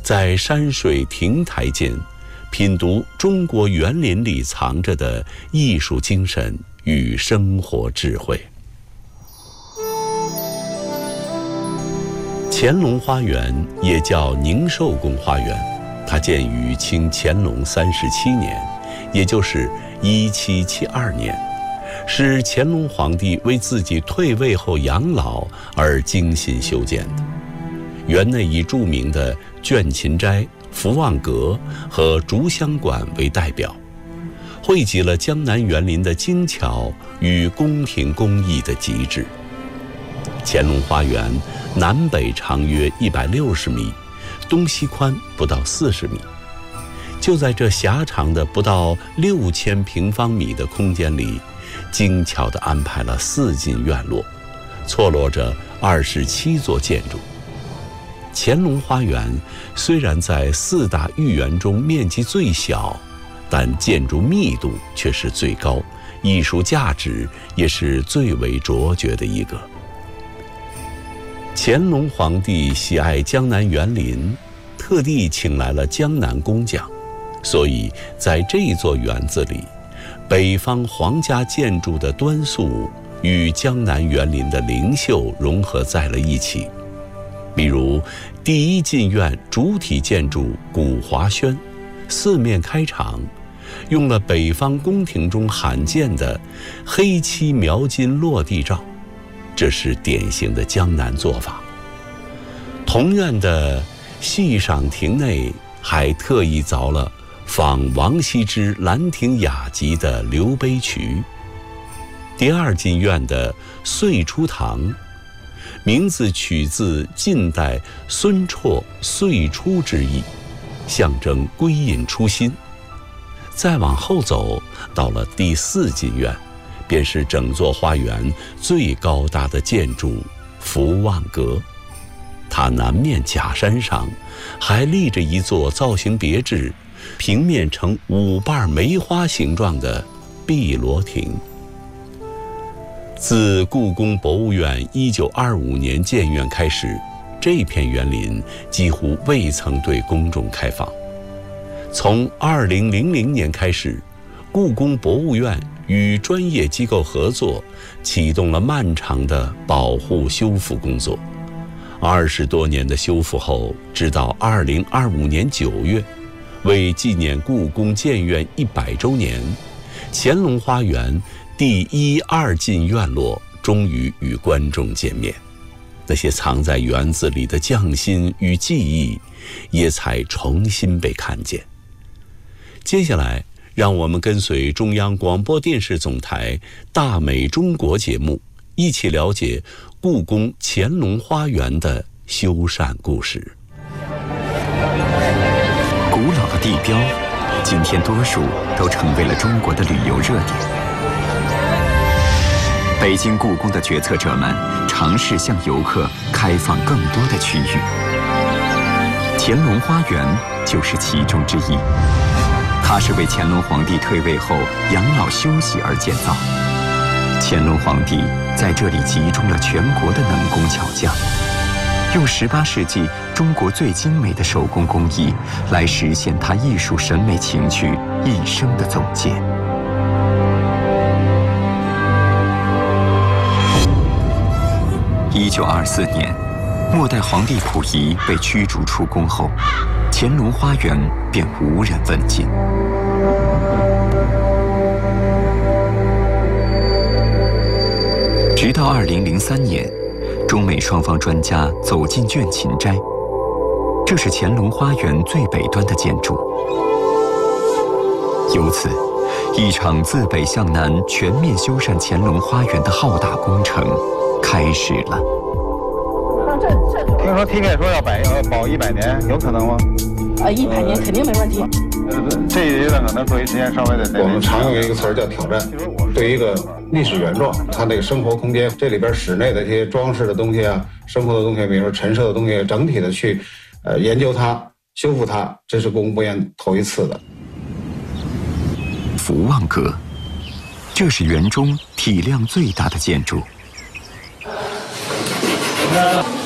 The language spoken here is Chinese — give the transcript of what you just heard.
在山水亭台间，品读中国园林里藏着的艺术精神与生活智慧。乾隆花园也叫宁寿宫花园，它建于清乾隆37年，也就是1772年，是乾隆皇帝为自己退位后养老而精心修建的。园内以著名的倦勤斋、福旺阁和竹香馆为代表，汇集了江南园林的精巧与宫廷工艺的极致。乾隆花园南北长约160米，东西宽不到40米。就在这狭长的不到6000平方米的空间里，精巧地安排了4进院落，错落着27座建筑。乾隆花园虽然在4大御园中面积最小，但建筑密度却是最高，艺术价值也是最为卓绝的一个。乾隆皇帝喜爱江南园林，特地请来了江南工匠，所以在这座园子里，北方皇家建筑的端肃与江南园林的灵秀融合在了一起。比如第一进院主体建筑古华轩，4面开场，用了北方宫廷中罕见的黑漆描金落地罩，这是典型的江南做法。同院的戏赏亭内还特意凿了仿王羲之《兰亭雅集》的留碑渠。第2进院的岁初堂，名字取自晋代孙绰岁初之意，象征归隐初心。再往后走，到了第4进院，便是整座花园最高大的建筑福旺阁。它南面假山上还立着一座造型别致、平面呈5瓣梅花形状的碧螺亭。自故宫博物院1925年建院开始，这片园林几乎未曾对公众开放。从2000年开始，故宫博物院与专业机构合作，启动了漫长的保护修复工作。20多年的修复后，直到2025年9月，为纪念故宫建院100周年，乾隆花园第1、2进院落终于与观众见面，那些藏在园子里的匠心与技艺，也才重新被看见。接下来，让我们跟随中央广播电视总台《大美中国》节目，一起了解故宫乾隆花园的修缮故事。 古老的地标，今天多数都成为了中国的旅游热点。北京故宫的决策者们尝试向游客开放更多的区域，乾隆花园就是其中之一。它是为乾隆皇帝退位后养老休息而建造。乾隆皇帝在这里集中了全国的能工巧匠，用18世纪中国最精美的手工工艺来实现他艺术审美情趣一生的总结。1924年，末代皇帝溥仪被驱逐出宫后，乾隆花园便无人问津。直到2003年，中美双方专家走进倦勤斋，这是乾隆花园最北端的建筑。由此，一场自北向南全面修缮乾隆花园的浩大工程开始了。 听说TK说要保100年，有可能吗 ？100年肯定没问题。 这一阶段可能作为时间稍微的。 我们常用一个词儿叫挑战。对一个历史原状，它那个生活空间，这里边室内的这些装饰的东西啊，生活的东西，比如说陈设的东西，整体的去研究它、修复它，这是故宫博物院头一次的。 福旺阁，这是园中体量最大的建筑。